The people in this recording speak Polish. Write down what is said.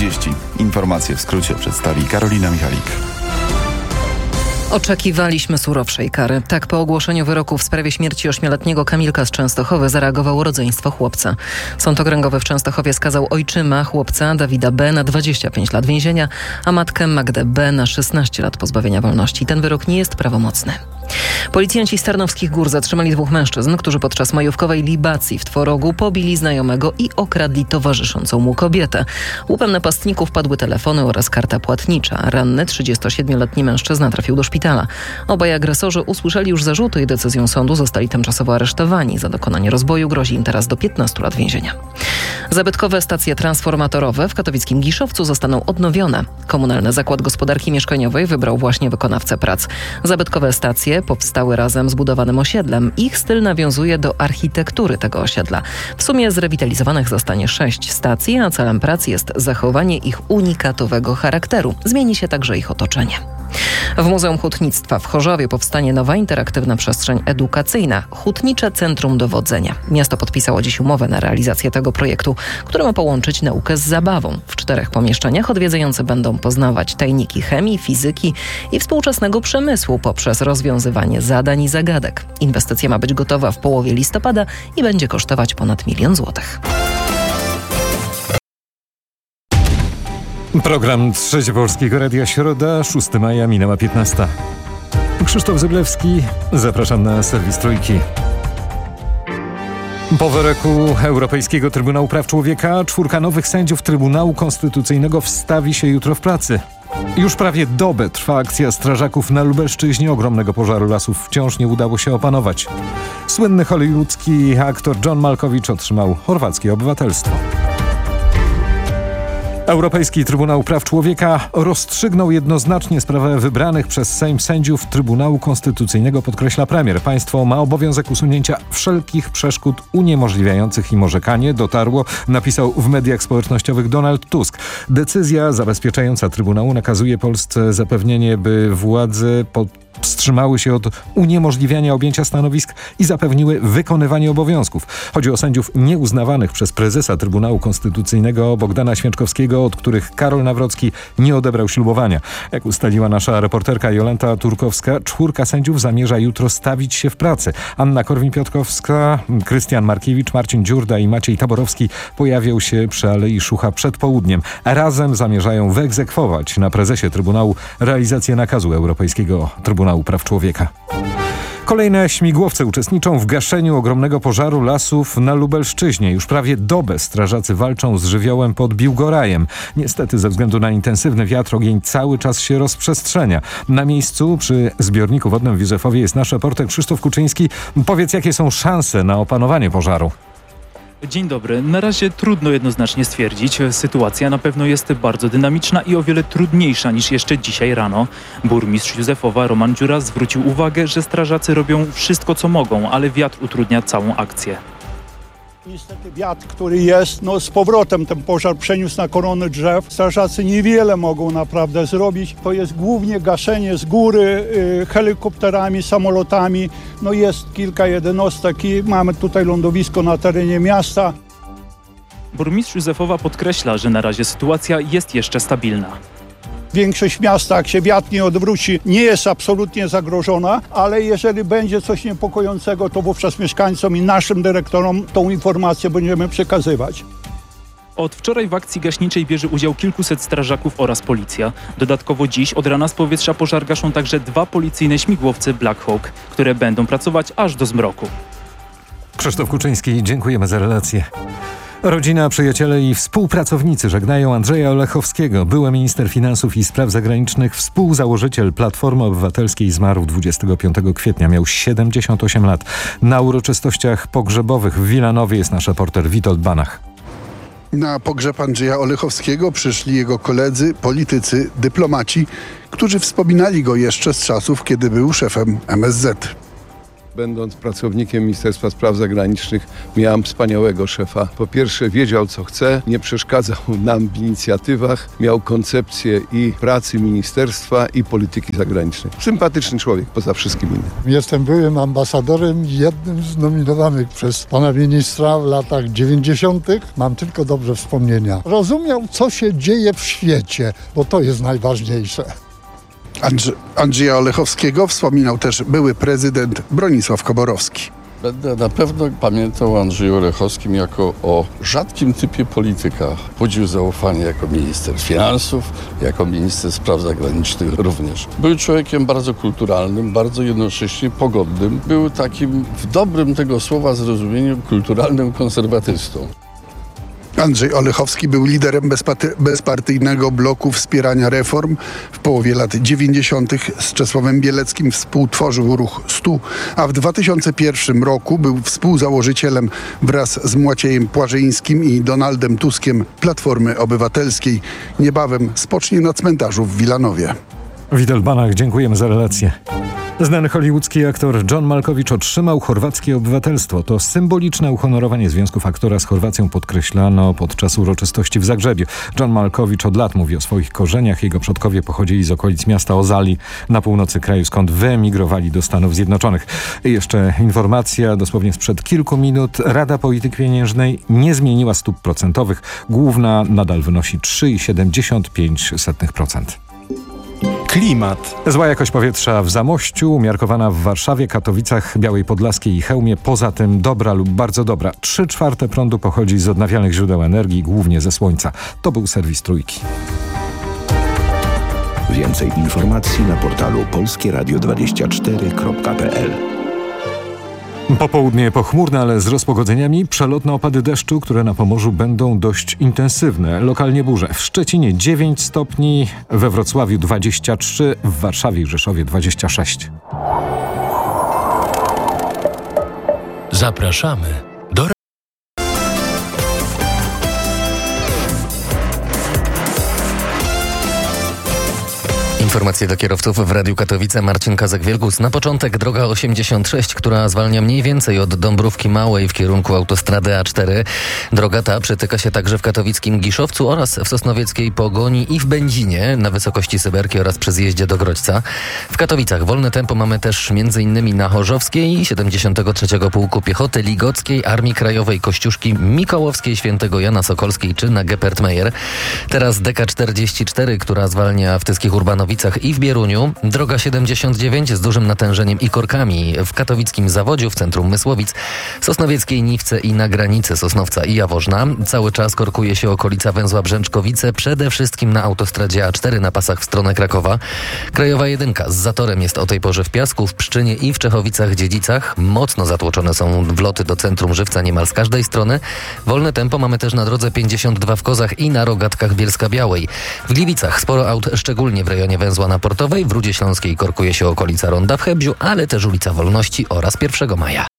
8:30. Informacje w skrócie przedstawi Karolina Michalik. Oczekiwaliśmy surowszej kary. Tak po ogłoszeniu wyroku w sprawie śmierci 8-letniego Kamilka z Częstochowy zareagowało rodzeństwo chłopca. Sąd okręgowy w Częstochowie skazał ojczyma chłopca Dawida B. na 25 lat więzienia, a matkę Magdę B. na 16 lat pozbawienia wolności. Ten wyrok nie jest prawomocny. Policjanci z Tarnowskich Gór zatrzymali 2 mężczyzn, którzy podczas majówkowej libacji w Tworogu pobili znajomego i okradli towarzyszącą mu kobietę. Łupem napastników padły telefony oraz karta płatnicza. Ranny 37-letni mężczyzna trafił do szpitala. Obaj agresorzy usłyszeli już zarzuty i decyzją sądu zostali tymczasowo aresztowani. Za dokonanie rozboju grozi im teraz do 15 lat więzienia. Zabytkowe stacje transformatorowe w katowickim Giszowcu zostaną odnowione. Komunalny Zakład Gospodarki Mieszkaniowej wybrał właśnie wykonawcę prac. Zabytkowe stacje powstały razem z budowanym osiedlem. Ich styl nawiązuje do architektury tego osiedla. W sumie zrewitalizowanych zostanie 6 stacji, a celem prac jest zachowanie ich unikatowego charakteru. Zmieni się także ich otoczenie. W Muzeum Hutnictwa w Chorzowie powstanie nowa interaktywna przestrzeń edukacyjna – Hutnicze Centrum Dowodzenia. Miasto podpisało dziś umowę na realizację tego projektu, który ma połączyć naukę z zabawą. W 4 pomieszczeniach odwiedzający będą poznawać tajniki chemii, fizyki i współczesnego przemysłu poprzez rozwiązywanie zadań i zagadek. Inwestycja ma być gotowa w połowie listopada i będzie kosztować ponad 1 000 000 złotych. Program Trzeci Polskiego Radia, środa, 6 maja, minęła 15. Krzysztof Zyblewski, zapraszam na serwis Trójki. Po wyroku Europejskiego Trybunału Praw Człowieka 4 nowych sędziów Trybunału Konstytucyjnego wstawi się jutro w pracy. Już prawie dobę trwa akcja strażaków na Lubelszczyźnie. Ogromnego pożaru lasów wciąż nie udało się opanować. Słynny hollywoodzki aktor John Malkovich otrzymał chorwackie obywatelstwo. Europejski Trybunał Praw Człowieka rozstrzygnął jednoznacznie sprawę wybranych przez Sejm sędziów Trybunału Konstytucyjnego, podkreśla premier. Państwo ma obowiązek usunięcia wszelkich przeszkód uniemożliwiających im orzekanie. Dotarło, napisał w mediach społecznościowych Donald Tusk. Decyzja zabezpieczająca Trybunału nakazuje Polsce zapewnienie, by władze wstrzymały się od uniemożliwiania objęcia stanowisk i zapewniły wykonywanie obowiązków. Chodzi o sędziów nieuznawanych przez prezesa Trybunału Konstytucyjnego Bogdana Święczkowskiego, od których Karol Nawrocki nie odebrał ślubowania. Jak ustaliła nasza reporterka Jolanta Turkowska, 4 sędziów zamierza jutro stawić się w pracy. Anna Korwin-Piotkowska, Krystian Markiewicz, Marcin Dziurda i Maciej Taborowski pojawią się przy Alei Szucha przed południem. Razem zamierzają wyegzekwować na prezesie Trybunału realizację nakazu Europejskiego Trybunału Praw Człowieka. Kolejne śmigłowce uczestniczą w gaszeniu ogromnego pożaru lasów na Lubelszczyźnie. Już prawie dobę strażacy walczą z żywiołem pod Biłgorajem. Niestety ze względu na intensywny wiatr ogień cały czas się rozprzestrzenia. Na miejscu przy zbiorniku wodnym w Józefowie jest nasz reporter Krzysztof Kuczyński. Powiedz, jakie są szanse na opanowanie pożaru? Dzień dobry. Na razie trudno jednoznacznie stwierdzić. Sytuacja na pewno jest bardzo dynamiczna i o wiele trudniejsza niż jeszcze dzisiaj rano. Burmistrz Józefowa Roman Dziura zwrócił uwagę, że strażacy robią wszystko, co mogą, ale wiatr utrudnia całą akcję. Niestety wiatr, który jest, z powrotem ten pożar przeniósł na korony drzew. Strażacy niewiele mogą naprawdę zrobić. To jest głównie gaszenie z góry, helikopterami, samolotami. Jest kilka jednostek i mamy tutaj lądowisko na terenie miasta. Burmistrz Józefowa podkreśla, że na razie sytuacja jest jeszcze stabilna. Większość miasta, jak się wiatr nie odwróci, nie jest absolutnie zagrożona, ale jeżeli będzie coś niepokojącego, to wówczas mieszkańcom i naszym dyrektorom tą informację będziemy przekazywać. Od wczoraj w akcji gaśniczej bierze udział kilkuset strażaków oraz policja. Dodatkowo dziś od rana z powietrza pożar gaszą także 2 policyjne śmigłowce Black Hawk, które będą pracować aż do zmroku. Krzysztof Kuczyński, dziękujemy za relację. Rodzina, przyjaciele i współpracownicy żegnają Andrzeja Olechowskiego. Były minister finansów i spraw zagranicznych, współzałożyciel Platformy Obywatelskiej, zmarł 25 kwietnia. Miał 78 lat. Na uroczystościach pogrzebowych w Wilanowie jest nasz reporter Witold Banach. Na pogrzeb Andrzeja Olechowskiego przyszli jego koledzy, politycy, dyplomaci, którzy wspominali go jeszcze z czasów, kiedy był szefem MSZ. Będąc pracownikiem Ministerstwa Spraw Zagranicznych, miałem wspaniałego szefa. Po pierwsze wiedział, co chce, nie przeszkadzał nam w inicjatywach, miał koncepcję i pracy ministerstwa, i polityki zagranicznej. Sympatyczny człowiek, poza wszystkim innym. Jestem byłym ambasadorem, jednym z nominowanych przez pana ministra w latach 90. Mam tylko dobre wspomnienia. Rozumiał, co się dzieje w świecie, bo to jest najważniejsze. Andrzeja Olechowskiego wspominał też były prezydent Bronisław Komorowski. Będę na pewno pamiętał o Andrzeju Olechowskim jako o rzadkim typie polityka. Budził zaufanie jako minister finansów, jako minister spraw zagranicznych również. Był człowiekiem bardzo kulturalnym, bardzo jednocześnie pogodnym. Był takim, w dobrym tego słowa zrozumieniu, kulturalnym konserwatystą. Andrzej Olechowski był liderem bezpartyjnego bloku wspierania reform. W połowie lat 90. z Czesławem Bieleckim współtworzył ruch 100, a w 2001 roku był współzałożycielem wraz z Maciejem Płażyńskim i Donaldem Tuskiem Platformy Obywatelskiej. Niebawem spocznie na cmentarzu w Wilanowie. Witel Banach, dziękujemy za relację. Znany hollywoodzki aktor John Malkovich otrzymał chorwackie obywatelstwo. To symboliczne uhonorowanie związków aktora z Chorwacją podkreślano podczas uroczystości w Zagrzebiu. John Malkovich od lat mówi o swoich korzeniach. Jego przodkowie pochodzili z okolic miasta Ozali na północy kraju, skąd wyemigrowali do Stanów Zjednoczonych. I jeszcze informacja dosłownie sprzed kilku minut. Rada Polityki Pieniężnej nie zmieniła stóp procentowych. Główna nadal wynosi 3,75%. Klimat. Zła jakość powietrza w Zamościu, umiarkowana w Warszawie, Katowicach, Białej Podlaskiej i Chełmie. Poza tym dobra lub bardzo dobra. 3/4 prądu pochodzi z odnawialnych źródeł energii, głównie ze słońca. To był serwis Trójki. Więcej informacji na portalu polskieradio24.pl. Popołudnie pochmurne, ale z rozpogodzeniami. Przelotne opady deszczu, które na Pomorzu będą dość intensywne. Lokalnie burze. W Szczecinie 9 stopni, we Wrocławiu 23, w Warszawie i Rzeszowie 26. Zapraszamy do Informacje dla kierowców w Radiu Katowice. Marcin Kazak-Wielgus. Na początek droga 86, która zwalnia mniej więcej od Dąbrówki Małej w kierunku autostrady A4. Droga ta przetyka się także w katowickim Giszowcu oraz w sosnowieckiej Pogoni i w Będzinie na wysokości Syberki oraz przy zjeździe do Grodźca. W Katowicach wolne tempo mamy też m.in. na Chorzowskiej, 73. Pułku Piechoty Ligockiej, Armii Krajowej, Kościuszki Mikołowskiej, Świętego Jana Sokolskiej czy na Gepertmeyer. Teraz DK44, która zwalnia w Tyskich Urbanowicach i w Bieruniu. Droga 79 z dużym natężeniem i korkami w katowickim Zawodziu, w centrum Mysłowic, Sosnowieckiej Niwce i na granicy Sosnowca i Jaworzna. Cały czas korkuje się okolica węzła Brzęczkowice, przede wszystkim na autostradzie A4 na pasach w stronę Krakowa. Krajowa 1 z zatorem jest o tej porze w Piasku, w Pszczynie i w Czechowicach-Dziedzicach. Mocno zatłoczone są wloty do centrum Żywca niemal z każdej strony. Wolne tempo mamy też na drodze 52 w Kozach i na Rogatkach Bielska-Białej. W Gliwicach sporo aut, szczególnie w rejonie węzła na Portowej. W Rudzie Śląskiej korkuje się okolica Ronda w Hebziu, ale też ulica Wolności oraz 1 Maja.